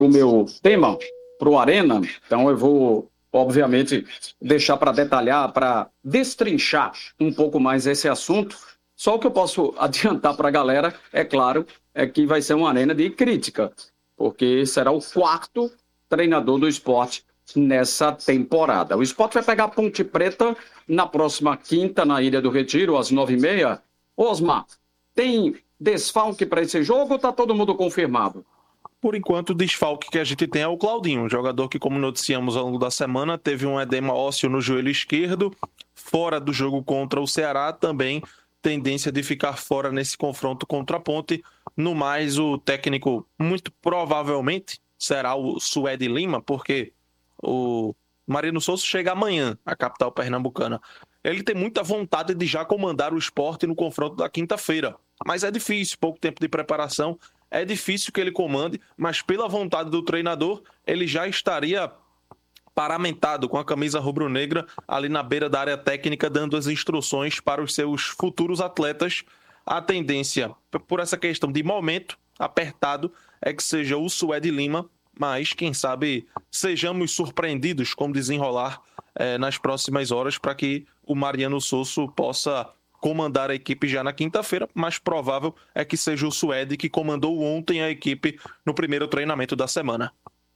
o meu tema, para o Arena, então eu vou, obviamente, deixar para detalhar, para destrinchar um pouco mais esse assunto. Só o que eu posso adiantar para a galera, é claro, é que vai ser uma arena de crítica, porque será o quarto treinador do esporte nessa temporada. O esporte vai pegar a Ponte Preta na próxima quinta, na Ilha do Retiro, às 9h30. Osmar, tem desfalque para esse jogo ou está todo mundo confirmado? Por enquanto, o desfalque que a gente tem é o Claudinho, um jogador que, como noticiamos ao longo da semana, teve um edema ósseo no joelho esquerdo, fora do jogo contra o Ceará, também tendência de ficar fora nesse confronto contra a Ponte. No mais, o técnico, muito provavelmente, será o Suede Lima, porque o Marino Souza chega amanhã à capital pernambucana. Ele tem muita vontade de já comandar o esporte no confronto da quinta-feira, mas é difícil, pouco tempo de preparação. É difícil que ele comande, mas pela vontade do treinador, ele já estaria paramentado com a camisa rubro-negra ali na beira da área técnica, dando as instruções para os seus futuros atletas. A tendência, por essa questão de momento apertado, é que seja o Suede Lima, mas quem sabe sejamos surpreendidos com o desenrolar nas próximas horas para que o Mariano Sosso possa comandar a equipe já na quinta-feira. Mais provável é que seja o Suede que comandou ontem a equipe no primeiro treinamento da semana.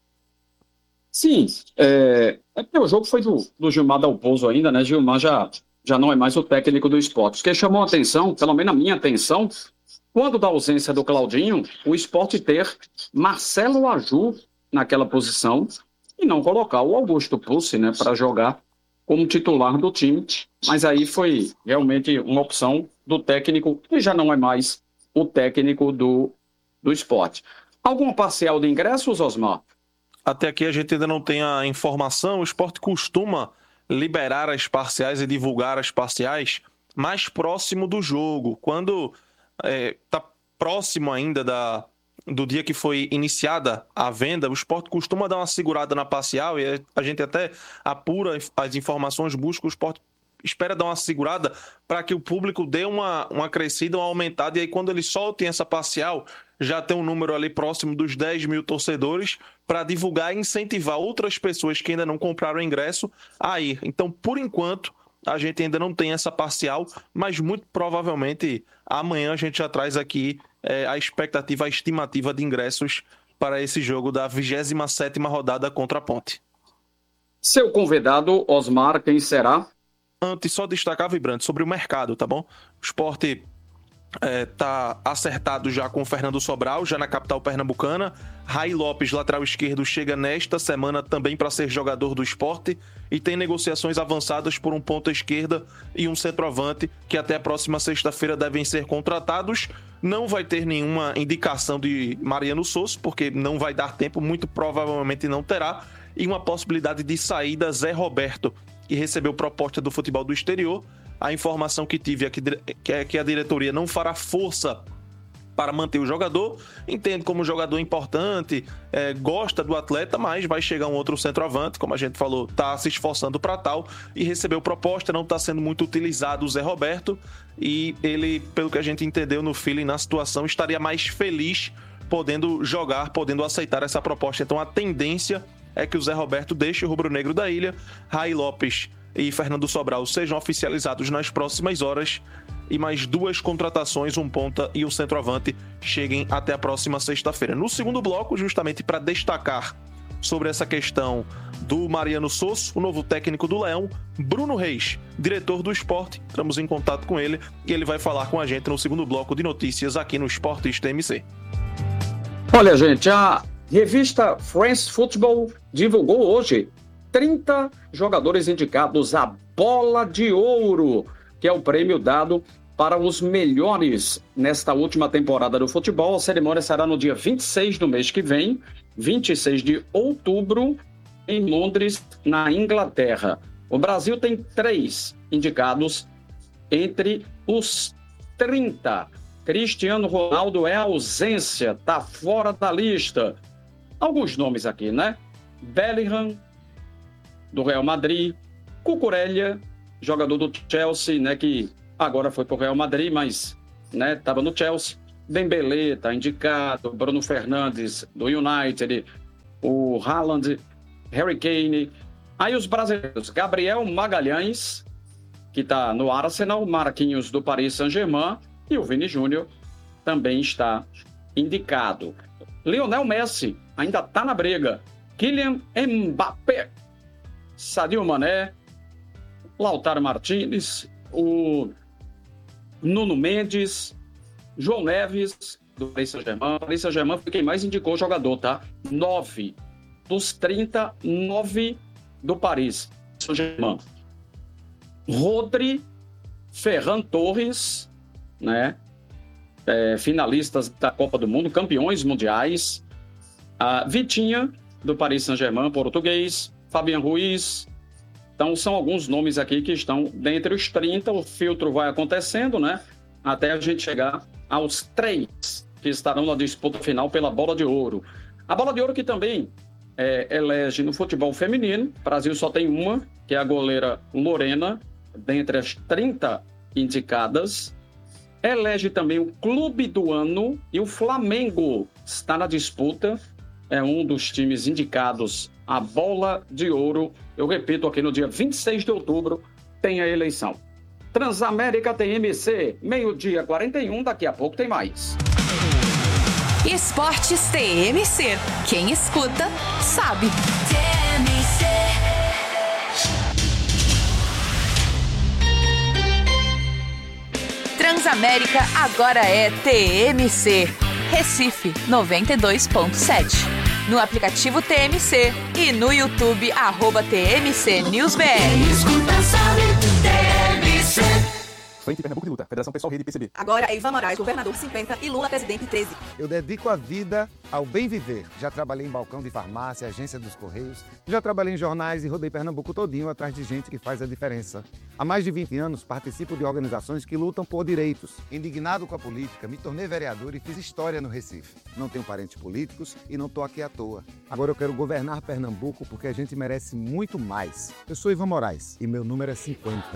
Sim, porque o jogo foi do Gilmar Dalpozo ainda, né? Gilmar já não é mais o técnico do esporte. O que chamou a atenção, pelo menos a minha atenção, quando da ausência do Claudinho, o esporte ter Marcelo Aju naquela posição e não colocar o Augusto Pucci, né, para jogar como titular do time. Mas aí foi realmente uma opção do técnico, que já não é mais o técnico do esporte. Alguma parcial de ingressos, Osmar? Até aqui a gente ainda não tem a informação. O esporte costuma liberar as parciais e divulgar as parciais mais próximo do jogo. Quando está próximo ainda do dia que foi iniciada a venda, o esporte costuma dar uma segurada na parcial e a gente até apura as informações, busca o esporte, espera dar uma segurada para que o público dê uma crescida, uma aumentada, e aí quando eles soltem essa parcial, já tem um número ali próximo dos 10 mil torcedores para divulgar e incentivar outras pessoas que ainda não compraram ingresso a ir. Então, por enquanto, a gente ainda não tem essa parcial, mas muito provavelmente amanhã a gente já traz aqui a expectativa, a estimativa de ingressos para esse jogo da 27ª rodada contra a Ponte. Seu convidado, Osmar, quem será? Antes, só destacar, Vibrante, sobre o mercado, tá bom? O esporte tá acertado já com o Fernando Sobral, já na capital pernambucana. Rai Lopes, lateral esquerdo, chega nesta semana também para ser jogador do esporte e tem negociações avançadas por um ponta esquerda e um centroavante que até a próxima sexta-feira devem ser contratados. Não vai ter nenhuma indicação de Mariano Souza, porque não vai dar tempo, muito provavelmente não terá. E uma possibilidade de saída, Zé Roberto, que recebeu proposta do futebol do exterior. A informação que tive é que a diretoria não fará força para manter o jogador, entende como um jogador importante, gosta do atleta, mas vai chegar um outro centroavante, como a gente falou, está se esforçando para tal, e recebeu proposta, não está sendo muito utilizado o Zé Roberto, e ele, pelo que a gente entendeu no feeling, na situação, estaria mais feliz podendo jogar, podendo aceitar essa proposta. Então a tendência é que o Zé Roberto deixe o rubro-negro da ilha, Rai Lopes e Fernando Sobral sejam oficializados nas próximas horas e mais duas contratações, um ponta e um centroavante, cheguem até a próxima sexta-feira. No segundo bloco, justamente para destacar sobre essa questão do Mariano Souza, o novo técnico do Leão, Bruno Reis, diretor do esporte, entramos em contato com ele e ele vai falar com a gente no segundo bloco de notícias aqui no Esportista MC. Olha, gente, a revista France Football divulgou hoje 30 jogadores indicados à Bola de Ouro, que é o prêmio dado para os melhores nesta última temporada do futebol. A cerimônia será no dia 26 do mês que vem, 26 de outubro, em Londres, na Inglaterra. O Brasil tem 3 indicados entre os 30. Cristiano Ronaldo é ausência, está fora da lista. Alguns nomes aqui, né? Bellingham, do Real Madrid, Cucurella, jogador do Chelsea, né, que agora foi para o Real Madrid, mas estava no Chelsea. Dembélé está indicado, Bruno Fernandes do United, o Haaland, Harry Kane. Aí os brasileiros, Gabriel Magalhães, que está no Arsenal, Marquinhos do Paris Saint-Germain e o Vini Júnior também está indicado. Lionel Messi ainda está na briga. Kylian Mbappé, Sadio Mané, Lautaro Martínez, o Nuno Mendes, João Neves, do Paris Saint-Germain. Paris Saint-Germain foi quem mais indicou o jogador, tá? 9 dos 39 do Paris Saint-Germain. Rodri, Ferran Torres, né? Finalistas da Copa do Mundo, campeões mundiais. Vitinha, do Paris Saint-Germain, português. Fabian Ruiz. Então, são alguns nomes aqui que estão dentre os 30. O filtro vai acontecendo, né? Até a gente chegar aos 3 que estarão na disputa final pela Bola de Ouro. A Bola de Ouro que também elege no futebol feminino. O Brasil só tem uma, que é a goleira Lorena, dentre as 30 indicadas. Elege também o Clube do Ano e o Flamengo está na disputa. É um dos times indicados à Bola de Ouro. Eu repito, aqui no dia 26 de outubro tem a eleição. Transamérica TMC, 12h41, daqui a pouco tem mais. Esportes TMC. Quem escuta, sabe. TMC. Transamérica agora é TMC. Recife 92.7. No aplicativo TMC e no YouTube, @TMC NewsBR. Quem escuta sabe, TMC. Frente Pernambuco de Luta, Federação Pessoal Rede PCB. Agora é Ivan Moraes, governador 50 e Lula presidente 13. Eu dedico a vida ao bem viver. Já trabalhei em balcão de farmácia, agência dos Correios, já trabalhei em jornais e rodei Pernambuco todinho atrás de gente que faz a diferença. Há mais de 20 anos participo de organizações que lutam por direitos. Indignado com a política, me tornei vereador e fiz história no Recife. Não tenho parentes políticos e não estou aqui à toa. Agora eu quero governar Pernambuco porque a gente merece muito mais. Eu sou Ivan Moraes e meu número é 50.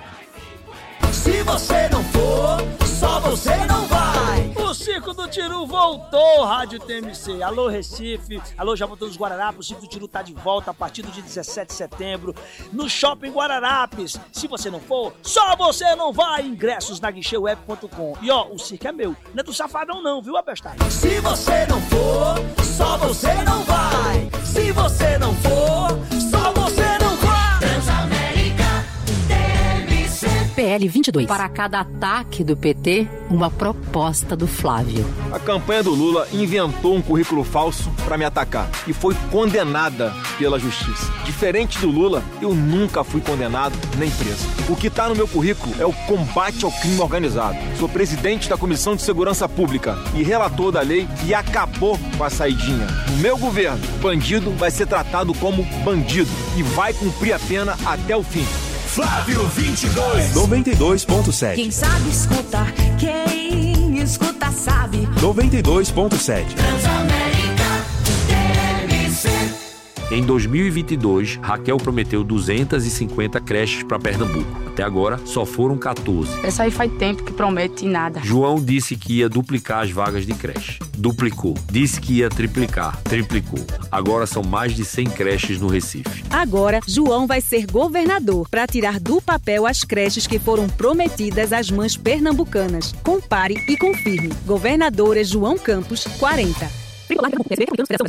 Se você não for, só você não vai. O Circo do Tiru voltou, Rádio TMC. Alô, Recife. Alô, Jaboatão dos Guararapes. O Circo do Tiru tá de volta a partir do dia 17 de setembro no Shopping Guararapes. Se você não for, só você não vai. Ingressos na guicheweb.com. E ó, o circo é meu. Não é do Safadão não, viu, abestado? Se você não for, só você não vai. Se você não for, só você não vai. Transamérica TMC. PL 22. Para cada ataque do PT, uma proposta do Flávio. A campanha do Lula inventou um currículo falso para me atacar e foi condenada pela justiça. Diferente do Lula, eu nunca fui condenado nem preso. O que está no meu currículo é o combate ao crime organizado. Sou presidente da Comissão de Segurança Pública e relator da lei que acabou com a saidinha. No meu governo, bandido vai ser tratado como bandido e vai cumprir a pena até o fim. Flávio 22. 92.7. Quem sabe escuta, quem escuta sabe. 92.7. Transamérica TMC. Em 2022, Raquel prometeu 250 creches para Pernambuco. Até agora, só foram 14. Essa aí faz tempo que promete nada. João disse que ia duplicar as vagas de creche. Duplicou. Disse que ia triplicar. Triplicou. Agora são mais de 100 creches no Recife. Agora, João vai ser governador para tirar do papel as creches que foram prometidas às mães pernambucanas. Compare e confirme. Governadora João Campos, 40.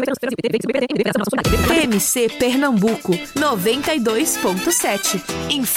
TMC Pernambuco 92.7.